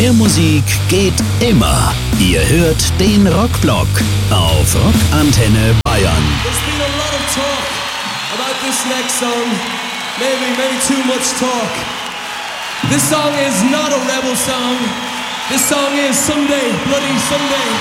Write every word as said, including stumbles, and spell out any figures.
Mehr Musik geht immer. Ihr hört den Rockblock auf Rockantenne Bayern. There's been a lot of talk about this next song. Maybe, maybe too much talk. This song is not a rebel song. This song is Someday, Bloody Someday.